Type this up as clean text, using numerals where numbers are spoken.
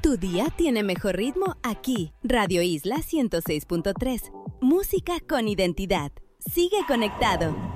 Tu día tiene mejor ritmo aquí. Radio Isla 106.3. Música con identidad. Sigue conectado.